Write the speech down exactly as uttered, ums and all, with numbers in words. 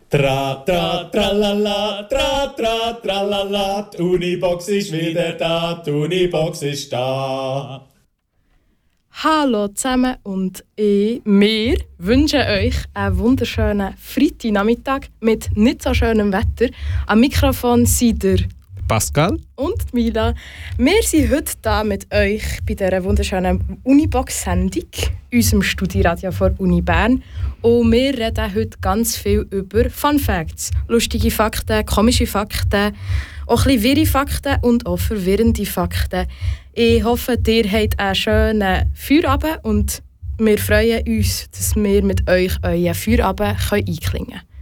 Tra, tra, tralala, tra, tra, tralala, die Unibox ist wieder da, die Unibox ist da. Hallo zusammen und ich, wir wünschen euch einen wunderschönen Freitagnachmittag mit nicht so schönem Wetter. Am Mikrofon sind der Pascal und Mila. Wir sind heute hier mit euch bei dieser wunderschönen Unibox-Sendung, unserem Studiradio vor Uni Bern. Und wir reden heute ganz viel über Fun Facts, lustige Fakten, komische Fakten, auch ein bisschen wirre Fakten und auch verwirrende Fakten. Ich hoffe, ihr habt einen schönen Feierabend und wir freuen uns, dass wir mit euch euren Feierabend einklingen können.